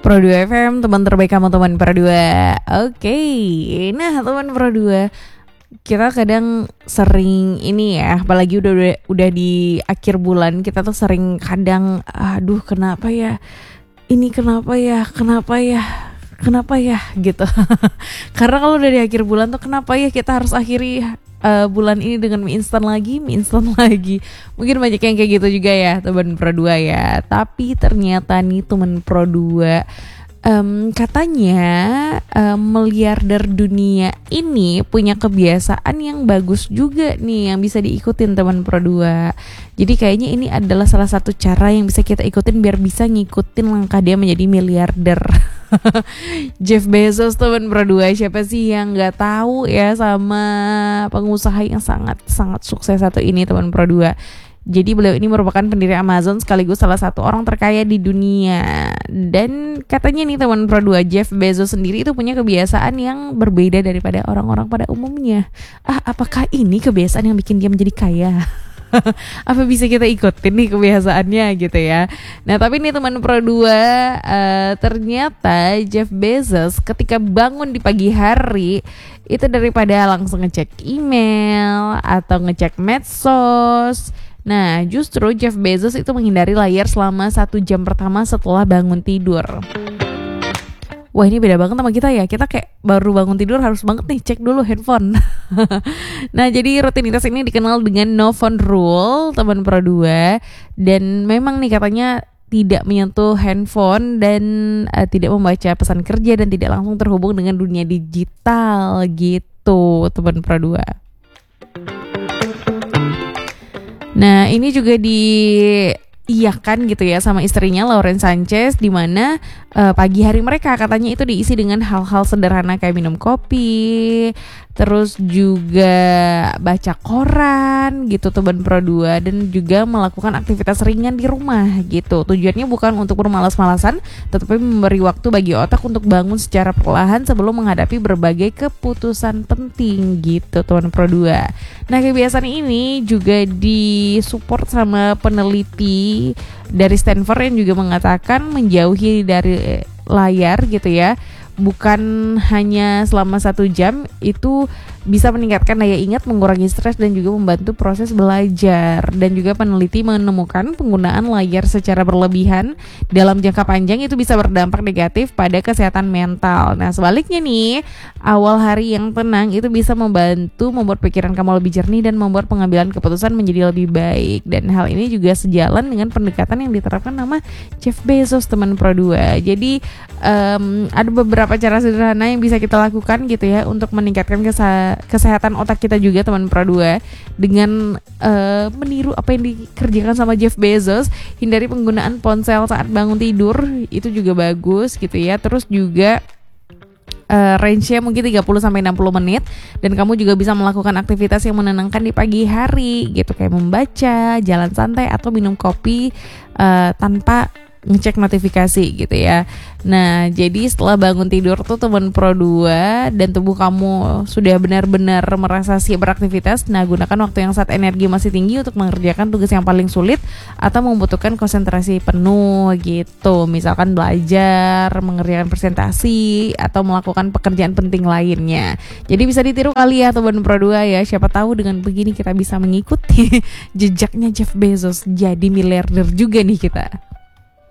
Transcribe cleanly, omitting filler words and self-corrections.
Pro 2 FM, teman terbaik kamu teman Pro 2. Oke, nah teman Pro 2, kita kadang sering ini ya, apalagi udah di akhir bulan, kita tuh sering kadang aduh kenapa ya, ini kenapa ya gitu. Karena kalau udah di akhir bulan tuh kenapa ya kita harus akhiri bulan ini dengan mie instan lagi. Mungkin banyak yang kayak gitu juga ya teman Pro 2 ya. Tapi ternyata nih teman Pro 2, katanya miliarder dunia ini punya kebiasaan yang bagus juga nih yang bisa diikutin teman Pro 2. Jadi kayaknya ini adalah salah satu cara yang bisa kita ikutin biar bisa ngikutin langkah dia menjadi miliarder. Jeff Bezos teman Pro 2, siapa sih yang nggak tahu ya sama pengusaha yang sangat sukses satu ini teman Pro 2. Jadi beliau ini merupakan pendiri Amazon sekaligus salah satu orang terkaya di dunia. Dan katanya nih teman Pro 2, Jeff Bezos sendiri itu punya kebiasaan yang berbeda daripada orang-orang pada umumnya. Apakah ini kebiasaan yang bikin dia menjadi kaya? Apa bisa kita ikutin nih kebiasaannya gitu ya. Nah tapi nih teman Pro 2, ternyata Jeff Bezos ketika bangun di pagi hari itu daripada langsung ngecek email atau ngecek medsos, nah justru Jeff Bezos itu menghindari layar selama 1 jam pertama setelah bangun tidur. Wah ini beda banget sama kita ya. Kita kayak baru bangun tidur harus banget nih cek dulu handphone. Nah jadi rutinitas ini dikenal dengan no phone rule teman Pro 2. Dan memang nih katanya tidak menyentuh handphone dan tidak membaca pesan kerja dan tidak langsung terhubung dengan dunia digital gitu teman Pro 2. Nah ini juga diiyakan gitu ya sama istrinya Lauren Sanchez, di mana pagi hari mereka katanya itu diisi dengan hal-hal sederhana kayak minum kopi, terus juga baca koran gitu teman Pro 2, dan juga melakukan aktivitas ringan di rumah gitu. Tujuannya bukan untuk bermalas-malasan, tetapi memberi waktu bagi otak untuk bangun secara perlahan sebelum menghadapi berbagai keputusan penting gitu teman Pro 2. Nah kebiasaan ini juga disupport sama peneliti dari Stanford yang juga mengatakan menjauhi dari layar gitu ya, bukan hanya selama 1 jam, itu bisa meningkatkan daya ingat, mengurangi stres, dan juga membantu proses belajar. Dan juga peneliti menemukan penggunaan layar secara berlebihan dalam jangka panjang itu bisa berdampak negatif pada kesehatan mental. Nah sebaliknya nih, awal hari yang tenang itu bisa membantu membuat pikiran kamu lebih jernih dan membuat pengambilan keputusan menjadi lebih baik. Dan hal ini juga sejalan dengan pendekatan yang diterapkan nama Jeff Bezos teman Pro 2. Jadi ada beberapa cara sederhana yang bisa kita lakukan gitu ya untuk meningkatkan kesehatan otak kita juga teman Pro 2 dengan meniru apa yang dikerjakan sama Jeff Bezos. Hindari penggunaan ponsel saat bangun tidur, itu juga bagus gitu ya. Terus juga range-nya mungkin 30-60 menit, dan kamu juga bisa melakukan aktivitas yang menenangkan di pagi hari gitu, kayak membaca, jalan santai, atau minum kopi tanpa ngecek notifikasi gitu ya. Nah jadi setelah bangun tidur tuh teman Pro 2 dan tubuh kamu sudah benar-benar merasa siap beraktivitas, nah gunakan waktu yang saat energi masih tinggi untuk mengerjakan tugas yang paling sulit atau membutuhkan konsentrasi penuh gitu. Misalkan belajar, mengerjakan presentasi, atau melakukan pekerjaan penting lainnya. Jadi bisa ditiru kali ya teman Pro 2 ya. Siapa tahu dengan begini kita bisa mengikuti jejaknya Jeff Bezos, jadi miliarder juga nih kita.